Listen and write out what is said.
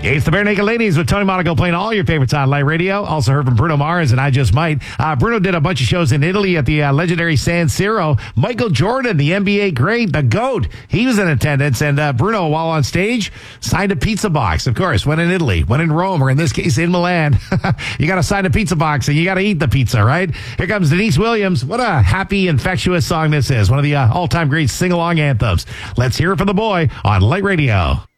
It's the Bare Naked Ladies with Tony Monaco playing all your favorites on Light Radio. Also heard from Bruno Mars and I Just Might. Bruno did a bunch of shows in Italy at the legendary San Siro. Michael Jordan, the NBA great, the GOAT, he was in attendance. And Bruno, while on stage, signed a pizza box. Of course, when in Italy, when in Rome, or in this case, in Milan, you got to sign a pizza box and you got to eat the pizza, right? Here comes Denise Williams. What a happy, infectious song this is. One of the all-time great sing-along anthems. Let's hear it from the boy on Light Radio.